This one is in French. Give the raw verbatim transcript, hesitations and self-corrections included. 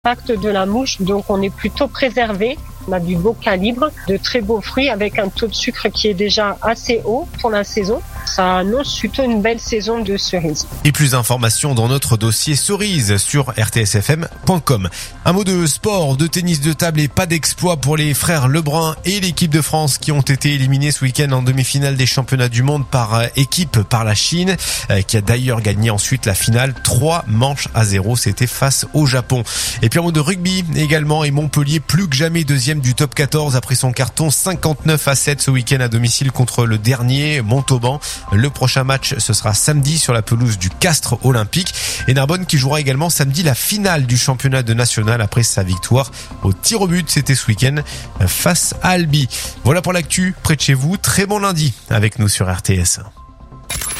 l'impact de la mouche, donc on est plutôt préservé. On a du beau calibre, de très beaux fruits avec un taux de sucre qui est déjà assez haut pour la saison. Ça annonce plutôt une belle saison de cerises. Et plus d'informations dans notre dossier cerises sur r t s f m point com. Un mot de sport, de tennis de table et pas d'exploit pour les frères Lebrun et l'équipe de France qui ont été éliminés ce week-end en demi-finale des championnats du monde par équipe par la Chine, qui a d'ailleurs gagné ensuite la finale trois manches à zéro. C'était face au Japon. Et puis un mot de rugby également, et Montpellier plus que jamais deuxième du top quatorze après son carton cinquante-neuf à sept ce week-end à domicile contre le dernier Montauban. Le prochain match, ce sera samedi sur la pelouse du Castres Olympique. Et Narbonne qui jouera également samedi la finale du championnat de national après sa victoire au tir au but. C'était ce week-end face à Albi. Voilà pour l'actu près de chez vous. Très bon lundi avec nous sur R T S.